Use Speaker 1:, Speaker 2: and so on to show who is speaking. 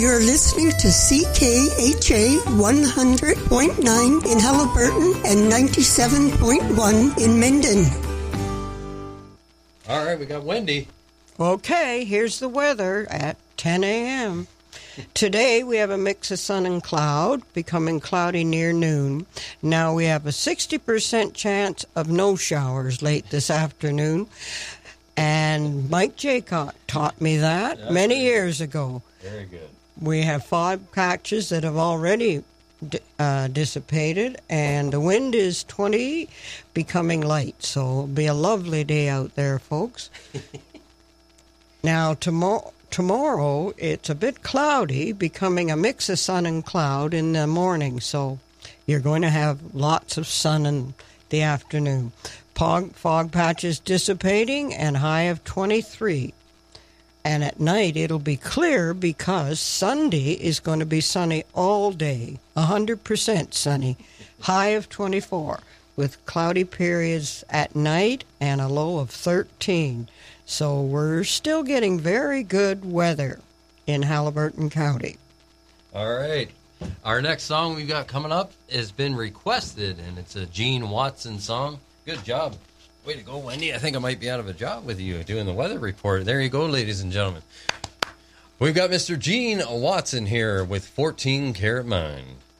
Speaker 1: You're listening to CKHA 100.9 in Haliburton and 97.1 in Minden.
Speaker 2: All right, we got Wendy.
Speaker 3: Okay, here's the weather at 10 a.m. Today we have a mix of sun and cloud, becoming cloudy near noon. Now we have a 60% chance of no showers late this afternoon. And Mike Jaycott taught me that many years ago.
Speaker 2: Very good.
Speaker 3: We have 5 patches that have already dissipated, and the wind is 20, becoming light. So it'll be a lovely day out there, folks. Now, tomorrow it's a bit cloudy, becoming a mix of sun and cloud in the morning. So you're going to have lots of sun in the afternoon. Fog patches dissipating and high of 23. And at night it'll be clear because Sunday is going to be sunny all day, 100% sunny, high of 24, with cloudy periods at night and a low of 13. So we're still getting very good weather in Haliburton County.
Speaker 2: All right. Our next song we've got coming up has been requested, and it's a Gene Watson song. Good job. Way to go, Wendy. I think I might be out of a job with you doing the weather report. There you go, ladies and gentlemen. We've got Mr. Gene Watson here with 14 Karat Mind.